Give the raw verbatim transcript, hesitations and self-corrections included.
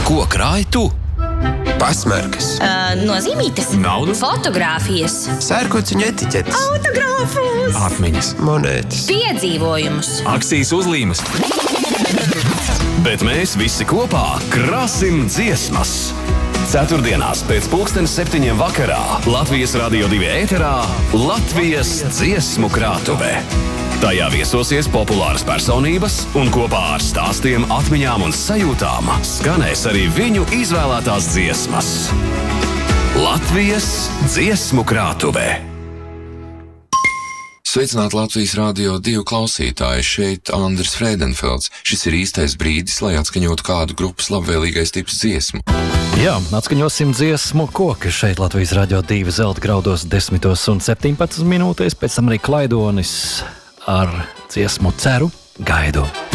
Ko krāj tu? Pasmarkas, Uh, nozīmītes, Naudu? fotogrāfijas, sērkociņu etiķetes, autogrāfus, Atmiņas, monētas. piedzīvojumus. akcijas uzlīmes. Bet mēs visi kopā krāsim dziesmas. Ceturtdienās pēc pulkstens septiņiem vakarā Latvijas Radio divi ēterā Latvijas dziesmu krātuve. Tajā viesosies populāras personības un kopā ar stāstiem, atmiņām un sajūtām skanēs arī viņu izvēlētās dziesmas. Latvijas dziesmu krātuve. Sveicināt Latvijas Rādio divi klausītāji, šeit Andris Frēdenfelds. Šis ir īstais brīdis, lai atskaņotu kādu grupas labvēlīgais tips dziesmu. Jā, atskaņosim dziesmu koki šeit Latvijas Rādio divi zelta graudos desmitos un septiņpadsmit minūtēs, pēc tam arī Klaidonis ar dziesmu Ceru gaidu.